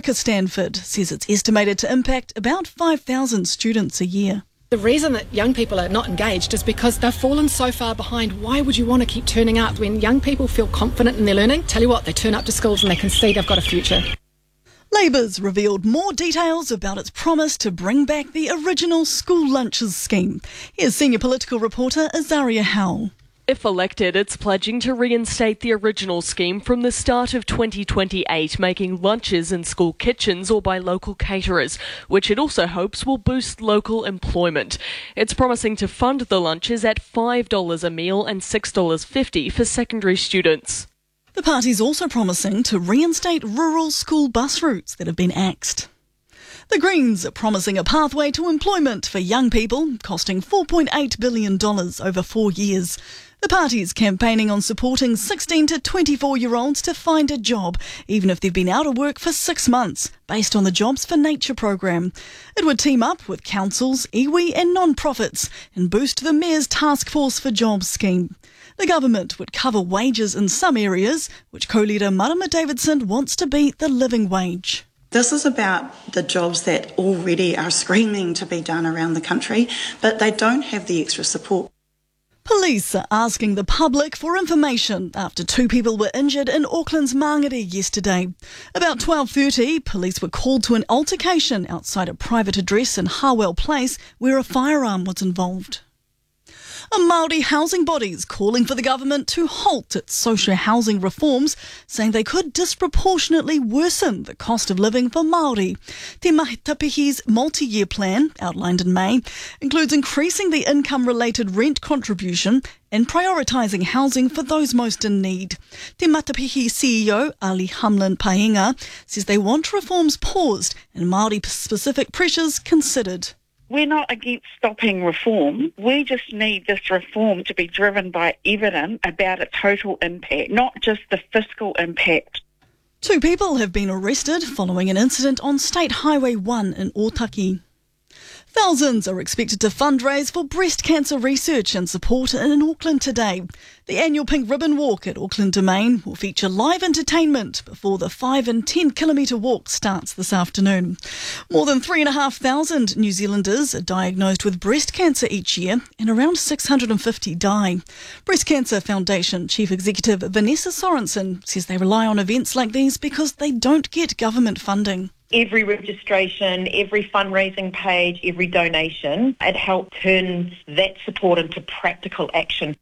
Erica Stanford says it's estimated to impact about 5,000 students a year. The reason that young people are not engaged is because they've fallen so far behind. Why would you want to keep turning up when young people feel confident in their learning? Tell you what, they turn up to schools and they can see they've got a future. Labour's revealed more details about its promise to bring back the original school lunches scheme. Here's senior political reporter Azaria Howell. If elected, it's pledging to reinstate the original scheme from the start of 2028, making lunches in school kitchens or by local caterers, which it also hopes will boost local employment. It's promising to fund the lunches at $5 a meal and $6.50 for secondary students. The party's also promising to reinstate rural school bus routes that have been axed. The Greens are promising a pathway to employment for young people, costing $4.8 billion over 4 years. The party is campaigning on supporting 16 to 24-year-olds to find a job, even if they've been out of work for 6 months, based on the Jobs for Nature programme. It would team up with councils, iwi and non-profits and boost the Mayor's Task Force for Jobs scheme. The government would cover wages in some areas, which co-leader Marama Davidson wants to be the living wage. This is about the jobs that already are screaming to be done around the country, but they don't have the extra support. Police are asking the public for information after 2 people were injured in Auckland's Mangere yesterday. About 12:30, police were called to an altercation outside a private address in Harwell Place where a firearm was involved. A Māori housing body is calling for the government to halt its social housing reforms, saying they could disproportionately worsen the cost of living for Māori. Te Mahitapihi's multi-year plan, outlined in May, includes increasing the income-related rent contribution and prioritising housing for those most in need. Te Matapihi CEO Ali Hamlin Paenga says they want reforms paused and Māori-specific pressures considered. We're not against stopping reform. We just need this reform to be driven by evidence about its total impact, not just the fiscal impact. 2 people have been arrested following an incident on State Highway 1 in Otaki. Thousands are expected to fundraise for breast cancer research and support in Auckland today. The annual Pink Ribbon Walk at Auckland Domain will feature live entertainment before the 5 and 10 kilometre walk starts this afternoon. More than 3,500 New Zealanders are diagnosed with breast cancer each year and around 650 die. Breast Cancer Foundation Chief Executive Vanessa Sorensen says they rely on events like these because they don't get government funding. Every registration, every fundraising page, every donation, it helped turn that support into practical action.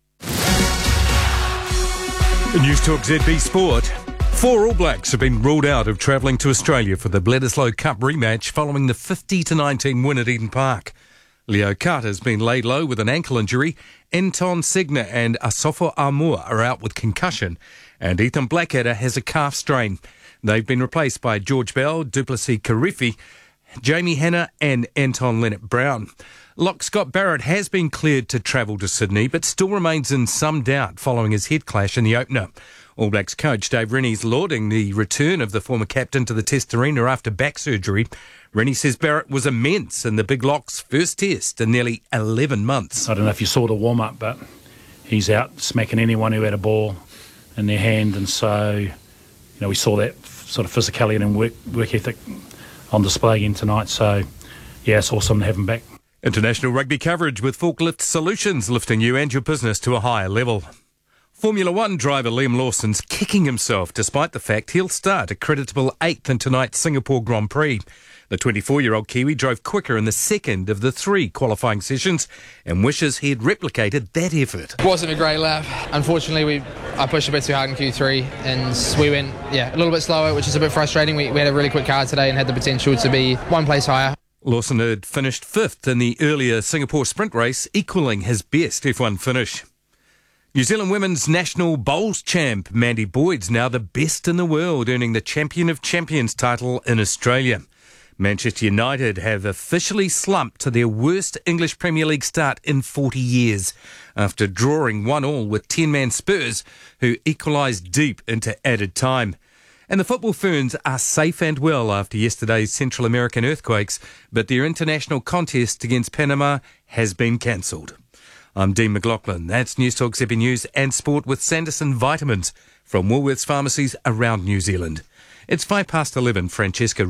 News Talk ZB Sport. 4 All Blacks have been ruled out of travelling to Australia for the Bledisloe Cup rematch following the 50-19 win at Eden Park. Leo Carter has been laid low with an ankle injury. Anton Segner and Asofo Amua are out with concussion. And Ethan Blackadder has a calf strain. They've been replaced by George Bell, Duplessis Karifi, Jamie Hanna and Anton Leonard-Brown. Lock Scott Barrett has been cleared to travel to Sydney, but still remains in some doubt following his head clash in the opener. All Blacks coach Dave Rennie's lauding the return of the former captain to the Test arena after back surgery. Rennie says Barrett was immense in the Big Lock's first test in nearly 11 months. I don't know if you saw the warm-up, but he's out smacking anyone who had a ball in their hand, and so we saw that sort of physicality and work ethic on display again tonight. So, yeah, it's awesome to have him back. International rugby coverage with Forklift Solutions, lifting you and your business to a higher level. Formula One driver Liam Lawson's kicking himself despite the fact he'll start a creditable 8th in tonight's Singapore Grand Prix. The 24-year-old Kiwi drove quicker in the second of the 3 qualifying sessions and wishes he'd replicated that effort. It wasn't a great lap. Unfortunately, I pushed a bit too hard in Q3 and we went a little bit slower, which is a bit frustrating. We had a really quick car today and had the potential to be 1 place higher. Lawson had finished 5th in the earlier Singapore sprint race, equalling his best F1 finish. New Zealand women's national bowls champ Mandy Boyd's now the best in the world, earning the Champion of Champions title in Australia. Manchester United have officially slumped to their worst English Premier League start in 40 years after drawing 1-1 with 10-man Spurs, who equalised deep into added time. And the football Ferns are safe and well after yesterday's Central American earthquakes, but their international contest against Panama has been cancelled. I'm Dean McLaughlin. That's News Talk ZB News and Sport with Sanderson Vitamins from Woolworths pharmacies around New Zealand. It's 11:05. Francesca